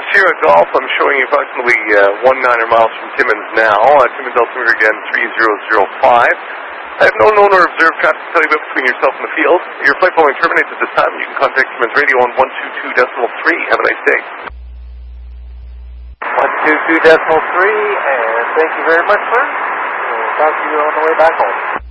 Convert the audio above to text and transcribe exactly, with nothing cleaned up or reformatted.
Sierra Golf, I'm showing you approximately uh, one niner miles from Timmins now. Uh, Timmins altimeter again, three zero zero five. I have no known or observed traffic to tell you about between yourself and the field. Your flight following terminates at this time. You can contact Timmins Radio on one two two decimal three. Have a nice day. one two two decimal three, and thank you very much, sir. We'll talk to you on the way back home.